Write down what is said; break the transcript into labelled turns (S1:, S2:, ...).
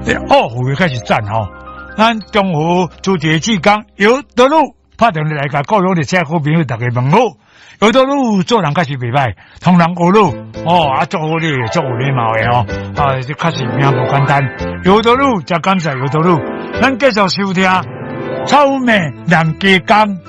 S1: 奥虎开始赞吼，咱中湖朱铁志讲有道路，拍电话来甲各路的车好朋友大家问好。有道路做人确实袂歹，同人学路做好你做有礼貌的这确实命不简单。有道路，真感谢有道路，咱继续收听草莓南街讲。